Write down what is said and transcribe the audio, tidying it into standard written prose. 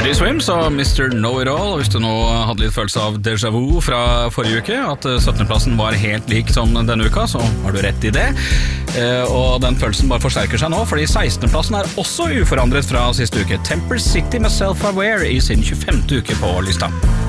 Teddy Swims og Mr. Know-It-All. Hvis du nå hadde litt følelse av déjà vu fra forrige uke, at 17. plassen var helt lik som denne uka, så har du rett i det. Og den følelsen bare forsterker seg nå, fordi 16. plassen er også uforandret fra siste uke. Temper City med Self-Aware i sin 25. uke på lista.